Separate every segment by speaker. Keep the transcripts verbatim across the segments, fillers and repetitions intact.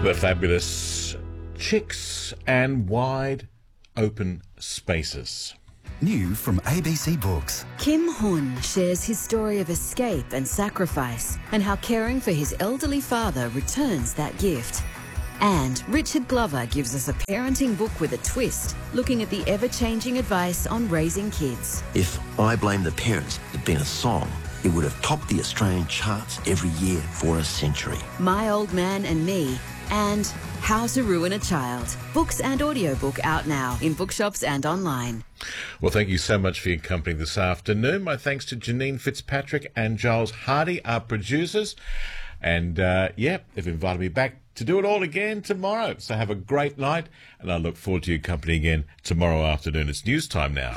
Speaker 1: The fabulous Chicks and Wide Open Spaces.
Speaker 2: New from A B C Books.
Speaker 3: Kim Hun shares his story of escape and sacrifice and how caring for his elderly father returns that gift. And Richard Glover gives us a parenting book with a twist, looking at the ever-changing advice on raising kids.
Speaker 4: If I Blame the Parents had been a song, it would have topped the Australian charts every year for a century.
Speaker 3: My Old Man and Me, and How to Ruin a Child. Books and audiobook out now in bookshops and online.
Speaker 1: Well, thank you so much for your company this afternoon. My thanks to Janine Fitzpatrick and Giles Hardy, our producers. And, uh, yeah, they've invited me back to do it all again tomorrow. So have a great night, and I look forward to your company again tomorrow afternoon. It's news time now.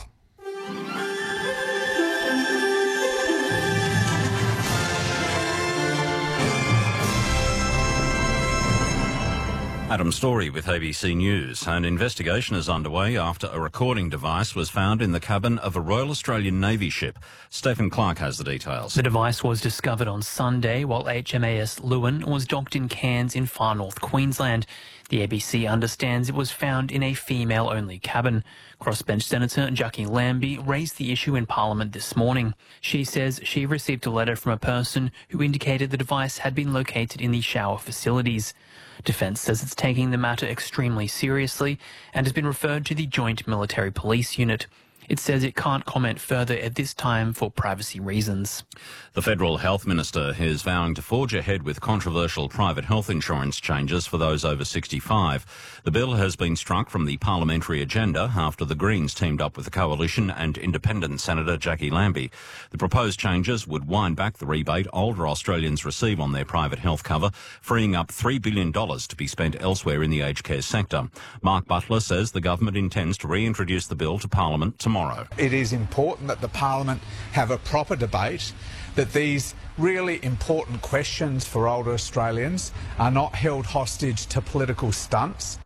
Speaker 5: Adam Story with A B C News. An investigation is underway after a recording device was found in the cabin of a Royal Australian Navy ship. Stephen Clark has the details.
Speaker 6: The device was discovered on Sunday while H M A S Lewin was docked in Cairns in far north Queensland. The A B C understands it was found in a female-only cabin. Crossbench Senator Jackie Lambie raised the issue in Parliament this morning. She says she received a letter from a person who indicated the device had been located in the shower facilities. Defence says it's taking the matter extremely seriously and has been referred to the Joint Military Police Unit. It says it can't comment further at this time for privacy reasons.
Speaker 5: The Federal Health Minister is vowing to forge ahead with controversial private health insurance changes for those over sixty-five. The bill has been struck from the parliamentary agenda after the Greens teamed up with the Coalition and Independent Senator Jackie Lambie. The proposed changes would wind back the rebate older Australians receive on their private health cover, freeing up three billion dollars to be spent elsewhere in the aged care sector. Mark Butler says the government intends to reintroduce the bill to Parliament tomorrow.
Speaker 7: It is important that the Parliament have a proper debate, that these really important questions for older Australians are not held hostage to political stunts.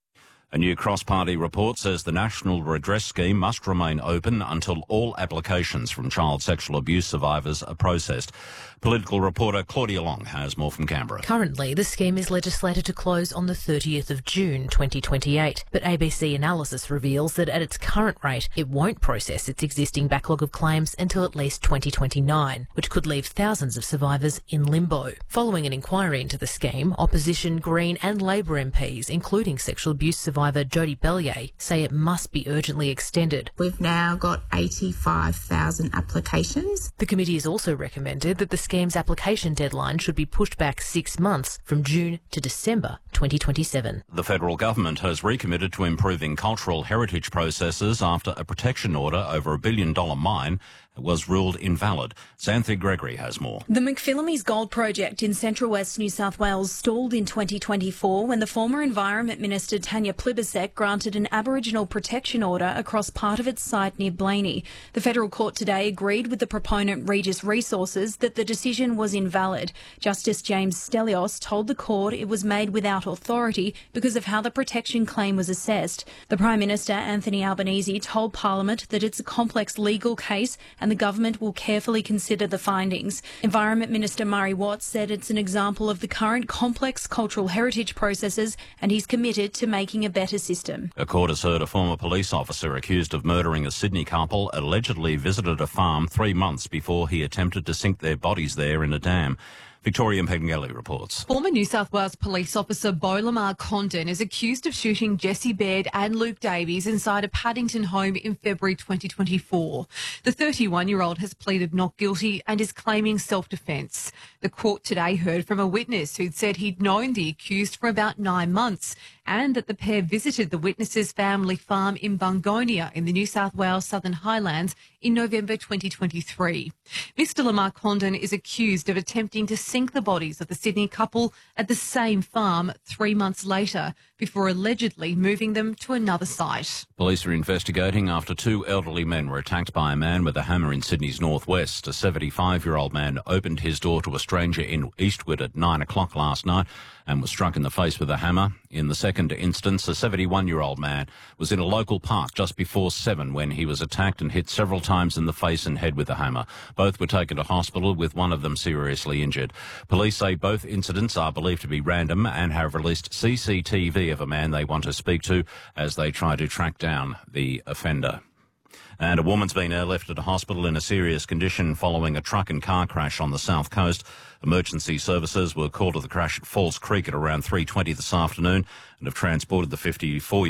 Speaker 5: A new cross-party report says the National Redress Scheme must remain open until all applications from child sexual abuse survivors are processed. Political reporter Claudia Long has more from Canberra.
Speaker 8: Currently, the scheme is legislated to close on the thirtieth of June twenty twenty-eight, but A B C analysis reveals that at its current rate, it won't process its existing backlog of claims until at least twenty twenty-nine, which could leave thousands of survivors in limbo. Following an inquiry into the scheme, opposition, Green and Labor M Ps, including sexual abuse survivor Jodie Bellier, say it must be urgently extended.
Speaker 9: We've now got eighty-five thousand applications.
Speaker 8: The committee has also recommended that the scheme's application deadline should be pushed back six months from June to December twenty twenty-seven.
Speaker 5: The federal government has recommitted to improving cultural heritage processes after a protection order over a billion dollar mine was ruled invalid. Xanthi Gregory has more.
Speaker 10: The McPhillamys Gold Project in central west New South Wales stalled in twenty twenty-four when the former Environment Minister Tanya Plibersek granted an Aboriginal protection order across part of its site near Blaney. The federal court today agreed with the proponent Regis Resources that the decision was invalid. Justice James Stelios told the court it was made without authority because of how the protection claim was assessed. The Prime Minister Anthony Albanese told Parliament that it's a complex legal case and the government will carefully consider the findings. Environment Minister Murray Watts said it's an example of the current complex cultural heritage processes and he's committed to making a better system.
Speaker 5: A court has heard a former police officer accused of murdering a Sydney couple allegedly visited a farm three months before he attempted to sink their bodies there in a dam. Victoria Pengelly reports.
Speaker 11: Former New South Wales police officer Beau Lamar Condon is accused of shooting Jesse Baird and Luke Davies inside a Paddington home in February twenty twenty-four. The thirty-one-year-old has pleaded not guilty and is claiming self-defence. The court today heard from a witness who'd said he'd known the accused for about nine months and that the pair visited the witness's family farm in Bungonia in the New South Wales Southern Highlands in November twenty twenty-three. Mister Lamar Condon is accused of attempting to sink the bodies of the Sydney couple at the same farm three months later. before allegedly moving them to another site.
Speaker 5: Police are investigating after two elderly men were attacked by a man with a hammer in Sydney's northwest. A seventy-five-year-old man opened his door to a stranger in Eastwood at nine o'clock last night and was struck in the face with a hammer. In the second instance, a seventy-one-year-old man was in a local park just before seven when he was attacked and hit several times in the face and head with a hammer. Both were taken to hospital, with one of them seriously injured. Police say both incidents are believed to be random and have released C C T V of a man they want to speak to as they try to track down the offender. And a woman's been airlifted to hospital in a serious condition following a truck and car crash on the south coast. Emergency services were called to the crash at Falls Creek at around three twenty this afternoon and have transported the fifty-four